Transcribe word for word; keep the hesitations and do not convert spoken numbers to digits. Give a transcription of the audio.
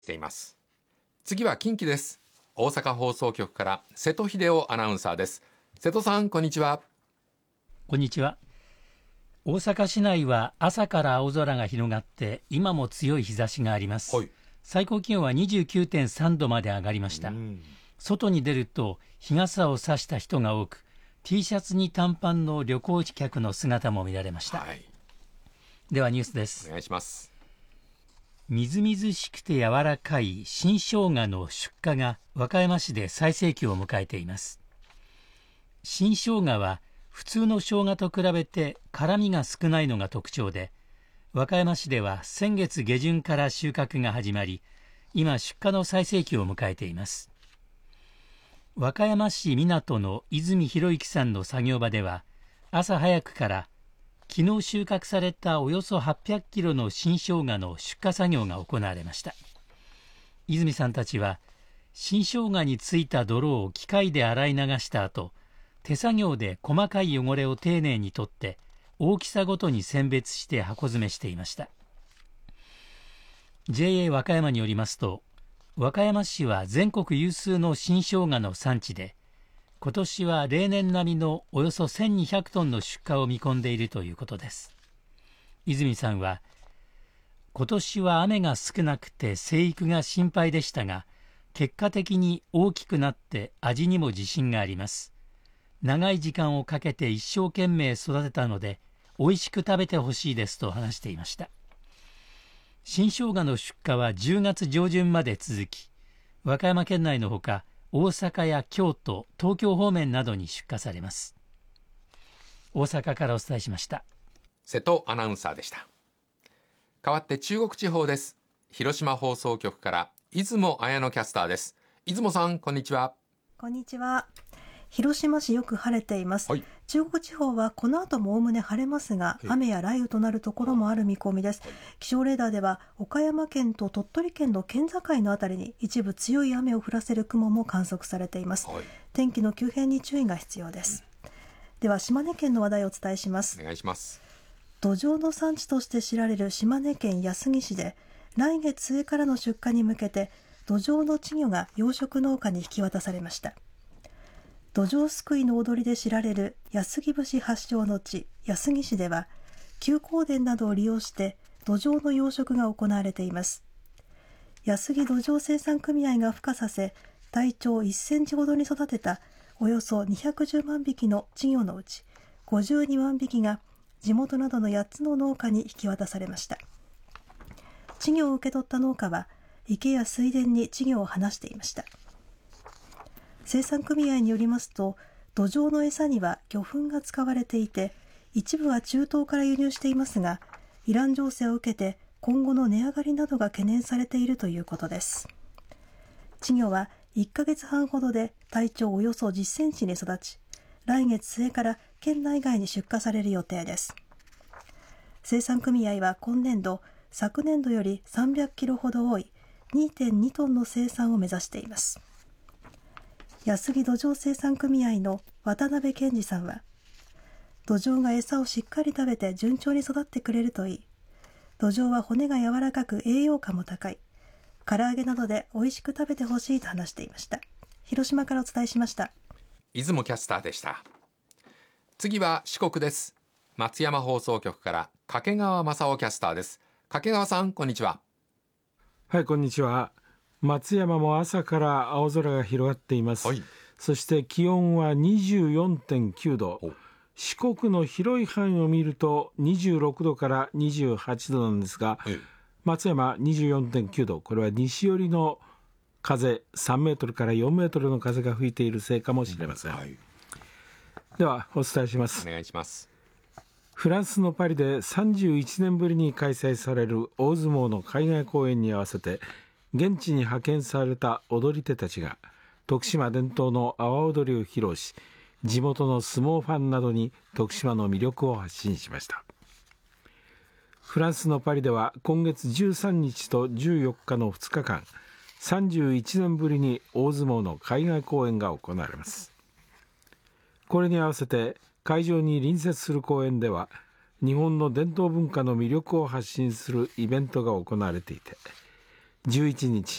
しています。次は近畿です。大阪放送局から瀬戸秀夫アナウンサーです。瀬戸さん、こんにちは。 こんにちは。大阪市内は朝から青空が広がって今も強い日差しがあります、はい、最高気温は にじゅうきゅうてんさんどまで上がりました。外に出ると日傘を差した人が多く、 T シャツに短パンの旅行客の姿も見られました、はい、ではニュースです。 お願いします。 みずみずしくて柔らかい新生姜の出荷が和歌山市で最盛期を迎えています。新生姜は普通の生姜と比べて辛みが少ないのが特徴で、和歌山市では先月下旬から収穫が始まり、今出荷の最盛期を迎えています。和歌山市港の泉博之さんの作業場では、朝早くから昨日収穫されたおよそはっぴゃくキロの新生姜の出荷作業が行われました。泉さんたちは新生姜についた泥を機械で洗い流した後、手作業で細かい汚れを丁寧に取って大きさごとに選別して箱詰めしていました。 ジェーエー 和歌山によりますと、和歌山市は全国有数の新生姜の産地で、今年は例年並みのおよそせんにひゃくトンの出荷を見込んでいるということです。泉さんは、今年は雨が少なくて生育が心配でしたが、結果的に大きくなって味にも自信があります。長い時間をかけて一生懸命育てたので美味しく食べてほしいですと話していました。新生姜の出荷はじゅうがつ上旬まで続き、和歌山県内のほか大阪や京都、東京方面などに出荷されます。大阪からお伝えしました。 瀬戸アナウンサーでした。代わって中国地方です。広島放送局から出雲彩乃キャスターです。出雲さん、こんにちは。 こんにちは。広島市よく晴れています、はい、中国地方はこの後もおおむね晴れますが、雨や雷雨となるところもある見込みです。気象レーダーでは岡山県と鳥取県の県境のあたりに一部強い雨を降らせる雲も観測されています、はい、天気の急変に注意が必要です、うん、では島根県の話題をお伝えします。 お願いします。 土壌の産地として知られる島根県安来市で、来月末からの出荷に向けて土壌の稚魚が養殖農家に引き渡されました。土壌すくいの踊りで知られる安来節発祥の地安来市では、休耕田などを利用して土壌の養殖が行われています。安来土壌生産組合が孵化させ、体長いっセンチほどに育てたおよそにひゃくじゅうまんびきの稚魚のうちごじゅうにまんびきが地元などのやっつの農家に引き渡されました。稚魚を受け取った農家は池や水田に稚魚を放していました。生産組合によりますと、土壌の餌には魚粉が使われていて、一部は中東から輸入していますが、イラン情勢を受けて今後の値上がりなどが懸念されているということです。稚魚はいっかげつはんほどで体長およそじっセンチに育ち、来月末から県内外に出荷される予定です。生産組合は今年度、昨年度よりさんびゃくキロほど多い にてんにトンの生産を目指しています。安来土壌生産組合の渡辺健二さんは、土壌が餌をしっかり食べて順調に育ってくれるといい、土壌は骨が柔らかく栄養価も高い、唐揚げなどで美味しく食べてほしいと話していました。広島からお伝えしました。 出雲キャスターでした。次は四国です。松山放送局から掛川正夫キャスターです。掛川さん、こんにちは。 はい、こんにちは。松山も朝から青空が広がっています、はい、そして気温は にじゅうよんてんきゅうど、四国の広い範囲を見るとにじゅうろくどからにじゅうはちどなんですが、はい、松山 にじゅうよんてんきゅうど、これは西寄りの風さんメートルからよんメートルの風が吹いているせいかもしれません、はい、ではお伝えします。 お願いします。 フランスのパリでさんじゅういちねんぶりに開催される大相撲の海外公演に合わせて、現地に派遣された踊り手たちが徳島伝統の阿波踊りを披露し、地元の相撲ファンなどに徳島の魅力を発信しました。フランスのパリでは今月じゅうさんにちとじゅうよっかのふつかかん、さんじゅういちねんぶりに大相撲の海外公演が行われます。これに合わせて会場に隣接する公園では、日本の伝統文化の魅力を発信するイベントが行われていて、じゅういちにち